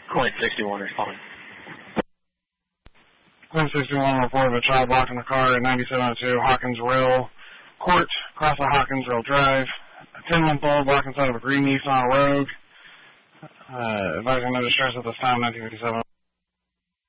Coin 61 responding. Coin 61 reported a child locked in the car at 9702 Hawkins Rail Court, across the Hawkins Rail Drive. A 10-month-old locked inside of a green Nissan Rogue. Advising no distress at this time, 1957.